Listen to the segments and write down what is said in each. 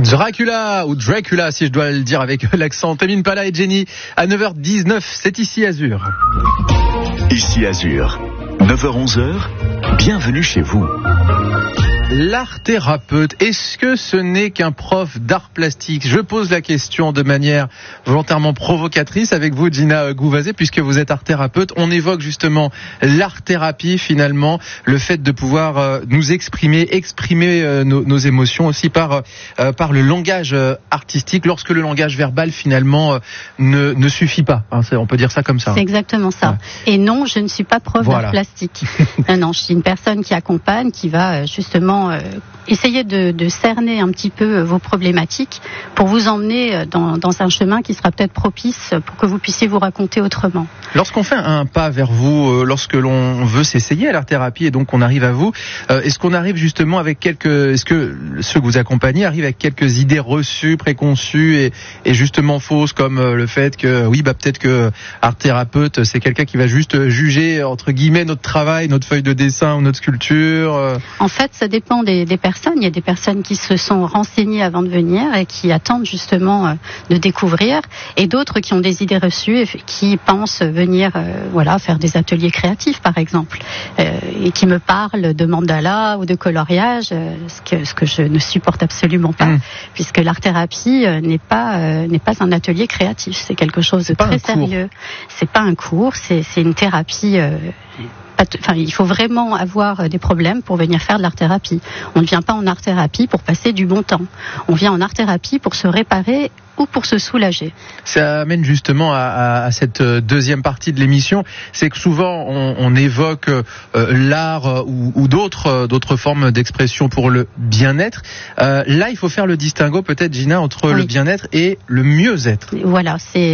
Dracula ou Dracula si je dois le dire avec l'accent. Tame Impala et Jenny à 9h19, c'est ici Azur. Ici Azur, 9h-11h, bienvenue chez vous. L'art thérapeute, est-ce que ce n'est qu'un prof d'art plastique? Je pose la question de manière volontairement provocatrice avec vous, Gina Gouvazé, puisque vous êtes art thérapeute. On évoque justement l'art thérapie, finalement, le fait de pouvoir nous exprimer nos émotions aussi par le langage artistique, lorsque le langage verbal, finalement, ne suffit pas. Hein, on peut dire ça comme ça. C'est exactement ça. Ouais. Et non, je ne suis pas prof d'art plastique. Non, je suis une personne qui accompagne, qui va justement essayer de cerner un petit peu vos problématiques pour vous emmener dans un chemin qui sera peut-être propice pour que vous puissiez vous raconter autrement. Lorsqu'on fait un pas vers vous, lorsque l'on veut s'essayer à l'art thérapie et donc on arrive à vous, est-ce qu'on arrive justement avec est-ce que ceux que vous accompagnez arrivent avec quelques idées reçues, préconçues et justement fausses, comme le fait que peut-être que art thérapeute c'est quelqu'un qui va juste juger entre guillemets notre travail, notre feuille de dessin ou notre sculpture. En fait, ça dépend des personnes. Il y a des personnes qui se sont renseignées avant de venir et qui attendent justement de découvrir, et d'autres qui ont des idées reçues et qui pensent venir faire des ateliers créatifs par exemple, et qui me parlent de mandala ou de coloriage, ce que je ne supporte absolument pas, puisque l'art thérapie n'est pas un atelier créatif, c'est quelque chose de très sérieux. C'est pas un cours, c'est une thérapie. Il faut vraiment avoir des problèmes pour venir faire de l'art-thérapie. On ne vient pas en art-thérapie pour passer du bon temps. On vient en art-thérapie pour se réparer ou pour se soulager. Ça amène justement à cette deuxième partie de l'émission. C'est que souvent on évoque l'art ou d'autres formes d'expression pour le bien-être. Là, il faut faire le distinguo peut-être, Gina, entre le bien-être et le mieux-être. Voilà, c'est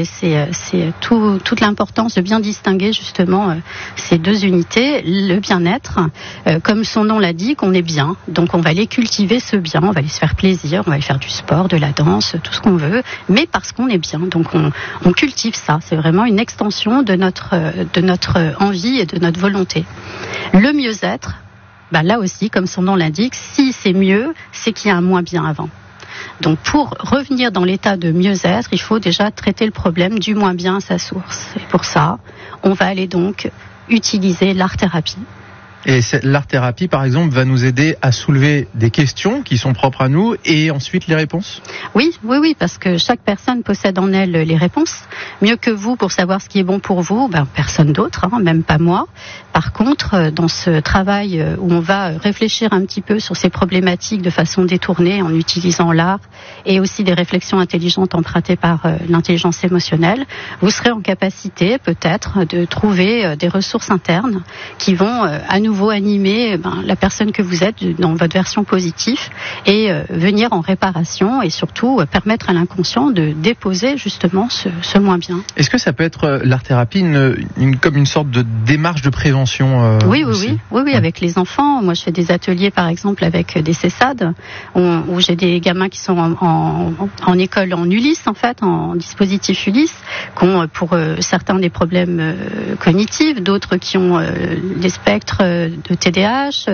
toute l'importance de bien distinguer justement ces deux unités. Le bien-être, comme son nom l'indique, on est bien. Donc on va aller cultiver ce bien, on va aller se faire plaisir, on va aller faire du sport, de la danse, tout ce qu'on veut, mais parce qu'on est bien. Donc on cultive ça. C'est vraiment une extension de notre envie et de notre volonté. Le mieux-être, là aussi, comme son nom l'indique, si c'est mieux, c'est qu'il y a un moins bien avant. Donc pour revenir dans l'état de mieux-être, il faut déjà traiter le problème du moins bien à sa source. Et pour ça, on va aller donc utiliser l'art-thérapie. Et l'art-thérapie, par exemple, va nous aider à soulever des questions qui sont propres à nous et ensuite les réponses ? Oui, parce que chaque personne possède en elle les réponses. Mieux que vous pour savoir ce qui est bon pour vous, personne d'autre, même pas moi. Par contre, dans ce travail où on va réfléchir un petit peu sur ces problématiques de façon détournée en utilisant l'art et aussi des réflexions intelligentes empruntées par l'intelligence émotionnelle, vous serez en capacité peut-être de trouver des ressources internes qui vont à nouveau animer la personne que vous êtes dans votre version positive et venir en réparation et surtout permettre à l'inconscient de déposer justement ce moins bien. Est-ce que ça peut être l'art-thérapie comme une sorte de démarche de prévention Oui, avec les enfants. Moi, je fais des ateliers par exemple avec des CESAD où j'ai des gamins qui sont en école en Ulysse en fait, en dispositif Ulysse, qui ont pour certains des problèmes cognitifs, d'autres qui ont des spectres de TDAH,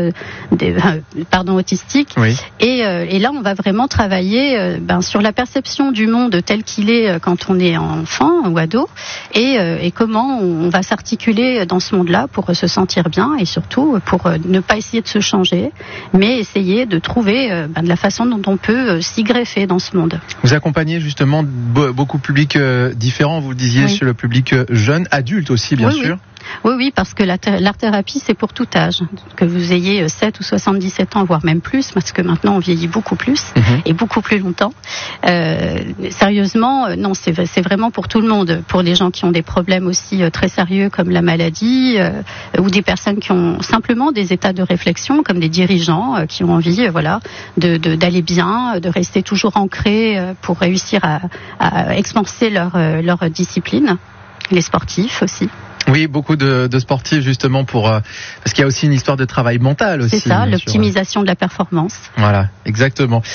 autistique. Oui. Et là, on va vraiment travailler sur la perception du monde tel qu'il est quand on est enfant ou ado, et comment on va s'articuler dans ce monde-là pour se sentir bien et surtout pour ne pas essayer de se changer, mais essayer de trouver de la façon dont on peut s'y greffer dans ce monde. Vous accompagnez justement beaucoup de publics différents, vous le disiez, sur le public jeune, adulte aussi, bien sûr. Oui, parce que l'art-thérapie, c'est pour tout âge. Que vous ayez 7 ou 77 ans, voire même plus, parce que maintenant on vieillit beaucoup plus et beaucoup plus longtemps. Sérieusement, non, c'est vraiment pour tout le monde. Pour des gens qui ont des problèmes aussi très sérieux comme la maladie, ou des personnes qui ont simplement des états de réflexion, comme des dirigeants qui ont envie d'aller bien, de rester toujours ancrés pour réussir à expanser leur discipline. Les sportifs aussi. Oui, beaucoup de sportifs justement parce qu'il y a aussi une histoire de travail mental aussi. C'est ça, l'optimisation de la performance. Voilà, exactement.